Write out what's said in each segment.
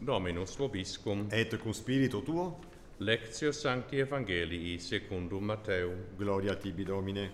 Dominus vobiscum. Et cum spiritu tuo, Lectio Sancti Evangelii secundum Matteum. gloria tibi Domine.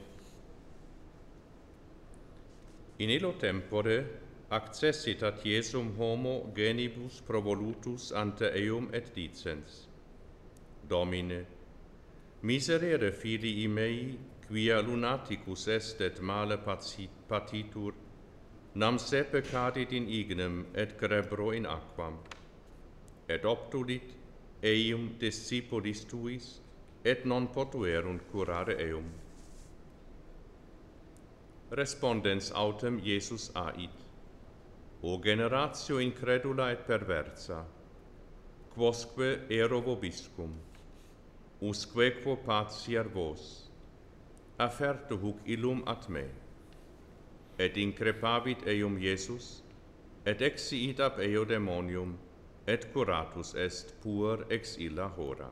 In illo tempore accessitat Iesum homo genibus provolutus ante eum et dicens: Domine, miserere filii mei, quia lunaticus est et male patitur, nam se peccadit in ignem et cerebro in aquam, et obtulit eum discipulis tuis, et non potuerunt curare eum. Respondens autem Iesus ait: O generatio incredula et perversa, quosque ero vobiscum, usque quo patiar vos, aferte huc illum at me. Et increpavit eum Iesus, et exiit ab eo demonium, et curatus est puer ex illa hora.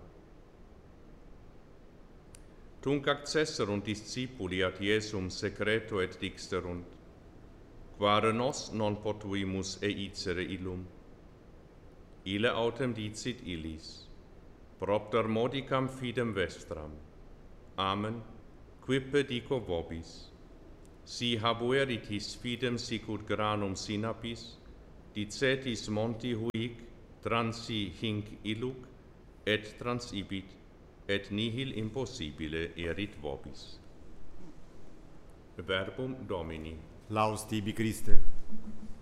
Tunc accesserunt discipuli ad Iesum secreto et dixerunt: Quare nos non potuimus eicere illum? Ille autem dicit illis: Propter modicam fidem vestram. Amen, quippe dico vobis: si habueritis fidem sicut granum sinapis, dicetis monti huic, transi hinc illuc, et transibit, et nihil impossibile erit vobis. Verbum Domini. Laus tibi Christe.